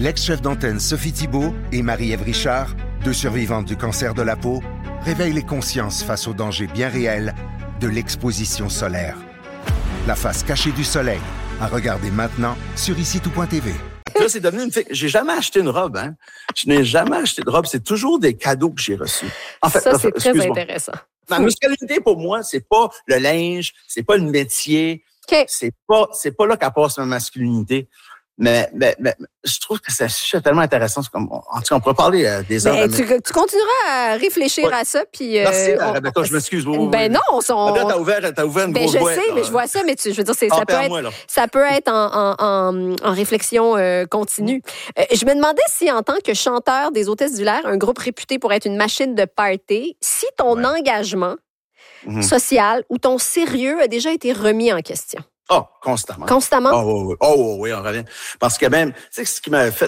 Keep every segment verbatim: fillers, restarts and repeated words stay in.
L'ex-chef d'antenne Sophie Thibault et Marie-Ève Richard, deux survivantes du cancer de la peau, réveillent les consciences face aux dangers bien réels de l'exposition solaire. La face cachée du soleil, à regarder maintenant sur ici tout point t v. Là, c'est devenu une fille. J'ai jamais acheté une robe, hein. Je n'ai jamais acheté de robe. C'est toujours des cadeaux que j'ai reçus. En fait, ça, c'est très intéressant. Ma masculinité, pour moi, c'est pas le linge, c'est pas le métier. Okay. C'est pas, c'est pas là qu'elle passe ma masculinité. Mais, mais, mais je trouve que c'est un sujet tellement intéressant. Comme, en tout cas, on pourrait parler euh, des heures. Ben, tu, tu continueras à réfléchir ouais. à ça. Puis, euh, Merci, on, Rebecca, je m'excuse. Ben oui. non, on s'en... T'as ouvert, t'as ouvert une ben, grosse je boîte. Je sais, là. mais je vois ça, mais tu, je veux dire, c'est, ça, peut être, moi, ça peut être en, en, en, en réflexion euh, continue. Euh, je me demandais si, en tant que chanteur des Hôtesses d'Hilaire, un groupe réputé pour être une machine de party, si ton ouais. engagement mm-hmm. social ou ton sérieux a déjà été remis en question. Oh, constamment. Constamment? Oh, oui, oh, oh, oui, on revient. Parce que même, tu sais, ce qui m'avait fait...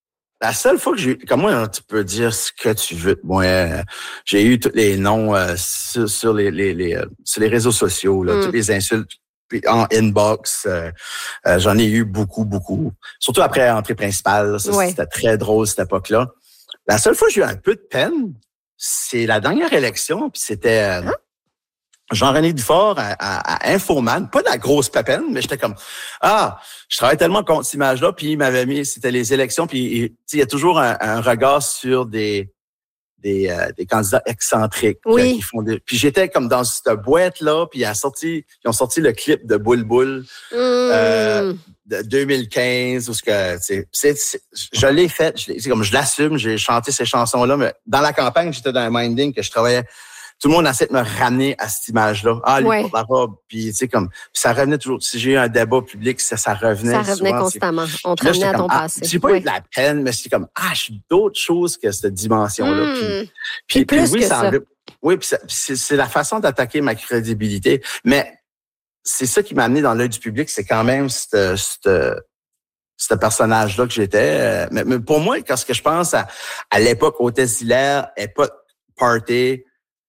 La seule fois que j'ai... Comme moi, tu peux dire ce que tu veux. Moi, euh, j'ai eu tous les noms euh, sur, sur, les, les, les, euh, sur les réseaux sociaux, là, mm. toutes les insultes en inbox. Euh, euh, j'en ai eu beaucoup, beaucoup. Surtout après l'entrée principale. Ça, ouais. C'était très drôle, cette époque-là. La seule fois que j'ai eu un peu de peine, c'est la dernière élection, puis c'était... Euh, hein? Jean-René Dufort à, à, à Infoman, pas de la grosse pépine, mais j'étais comme, ah, je travaille tellement contre cette image-là, puis il m'avait mis, c'était les élections, puis il y a toujours un, un regard sur des des, euh, des candidats excentriques. Oui. Qui font des, puis j'étais comme dans cette boîte-là, puis ils ont sorti, ils ont sorti le clip de Boule Boule mm. euh, de deux mille quinze, où ce que, c'est, c'est, c'est, je l'ai fait, je l'ai, c'est comme je l'assume, j'ai chanté ces chansons-là, mais dans la campagne, j'étais dans un minding que je travaillais. Tout le monde essaie de me ramener à cette image-là. Ah, lui, ouais. porte la robe. Puis, tu sais, comme, ça revenait toujours. Si j'ai eu un débat public, ça, ça revenait. Ça revenait souvent, constamment. On te revenait à ton ah, passé. J'ai pas ouais. eu de la peine, mais c'est comme, ah, je suis d'autres choses que cette dimension-là. Mmh. Puis, puis, plus puis oui, que ça, ça. Oui, puis ça, c'est, c'est la façon d'attaquer ma crédibilité. Mais c'est ça qui m'a amené dans l'œil du public, c'est quand même cette, cette, ce personnage-là que j'étais. Mais, mais pour moi, quand ce que je pense à, à l'époque Hôtesse d'Hilaire, époque party,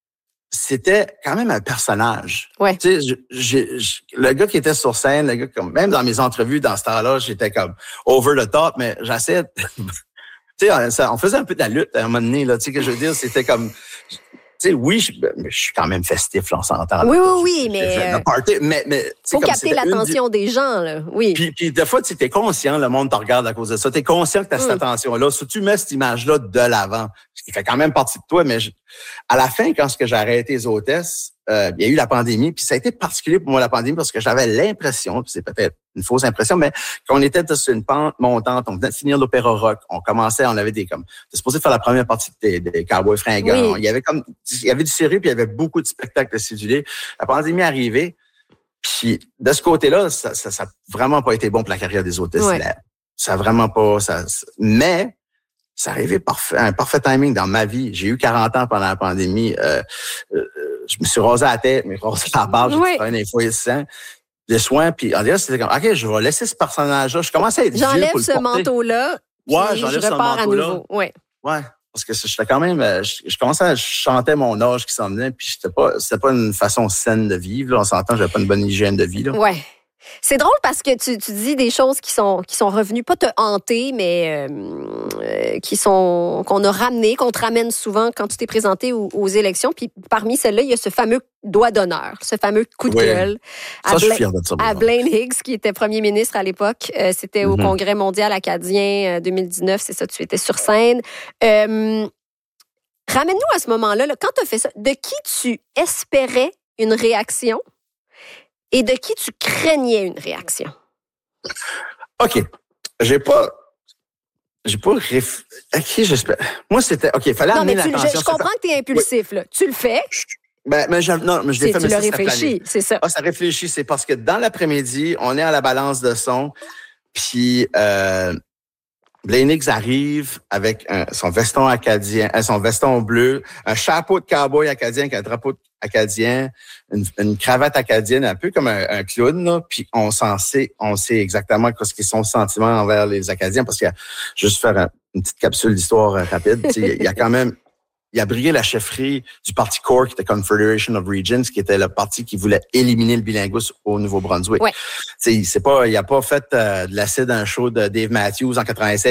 c'était quand même un personnage. Ouais. Tu sais, j'ai, j'ai, le gars qui était sur scène, le gars comme, même dans mes entrevues dans ce temps-là, j'étais comme over the top, mais j'essaie. Tu sais, on, on faisait un peu de la lutte à un moment donné, là. Tu sais, que je veux dire, c'était comme. Tu sais, oui, je, je suis quand même festif, là, on s'entend. Oui, oui, oui, mais. Le party, mais, mais faut comme capter l'attention des... des gens, là. Oui. Puis, puis des fois, tu es conscient, le monde te regarde à cause de ça. Tu es conscient que tu as mm. cette attention-là. Si tu mets cette image-là de l'avant, ce qui fait quand même partie de toi, mais je... à la fin, quand j'ai arrêté les hôtesses, euh, il y a eu la pandémie, puis ça a été particulier pour moi, la pandémie, parce que j'avais l'impression, puis c'est peut-être une fausse impression, mais qu'on était sur une pente montante, on venait de finir l'opéra rock, on commençait, on avait des comme, c'était supposé faire la première partie des, des Cowboys fringants, oui. il y avait comme, il y avait du sérieux, puis il y avait beaucoup de spectacles cédulés. La pandémie est arrivée, puis de ce côté-là, ça, ça, ça a vraiment pas été bon pour la carrière des hôtesses. Ouais. Ça a vraiment pas, ça, mais ça arrivait parfait, un parfait timing dans ma vie. J'ai eu quarante ans pendant la pandémie. Euh, euh, je me suis rasé la tête, mais rasé la barbe, j'ai oui. fait un infoïsant, des soins, puis en c'était comme, OK, je vais laisser ce personnage-là. Je commençais à être J'enlève vieux pour ce le porter. manteau-là, ouais, j'enlève je repars ce manteau-là. à nouveau. Ouais. Ouais, parce que j'étais quand même, je, je commençais à chanter mon âge qui s'en venait, puis j'étais pas, c'était pas une façon saine de vivre, là. On s'entend, j'avais pas une bonne hygiène de vie, là. Ouais. C'est drôle parce que tu, tu dis des choses qui sont qui sont revenues, pas te hanter, mais euh, euh, qui sont qu'on a ramenées, qu'on te ramène souvent quand tu t'es présenté aux, aux élections. Puis parmi celles-là, il y a ce fameux doigt d'honneur, ce fameux coup de oui. gueule ça, à, je suis Bla- fier de ça, à Blaine Higgs, qui était premier ministre à l'époque. Euh, c'était mm-hmm. au Congrès mondial acadien euh, deux mille dix-neuf, c'est ça, tu étais sur scène. Euh, ramène-nous à ce moment-là, là, quand tu as fait ça, de qui tu espérais une réaction? Et de qui tu craignais une réaction? OK. J'ai pas... J'ai pas... Réf... À qui j'espère... Moi, c'était... OK, il fallait non, amener mais tu, l'attention. Je, je comprends que tu es impulsif, oui. là. Tu le fais. Ben, mais je, non, mais je l'ai fait, tu mais l'as ça, réfléchi, c'est ça. Ah, ça réfléchit, c'est parce que dans l'après-midi, on est à la balance de son, puis... Euh, Blaine Higgs arrive avec un, son veston acadien, son veston bleu, un chapeau de cowboy acadien avec un drapeau acadien, une, une cravate acadienne, un peu comme un, un clown, là, puis on s'en sait, on sait exactement ce qu'ils sont sentiments envers les Acadiens, parce qu'il y a, juste faire un, une petite capsule d'histoire rapide, il y a quand même, il a brigué la chefferie du parti Core, qui était Confederation of Regions, qui était le parti qui voulait éliminer le bilinguisme au Nouveau-Brunswick. Ouais. C'est pas, il a pas fait euh, de l'acide un show de Dave Matthews en quatre-vingt-seize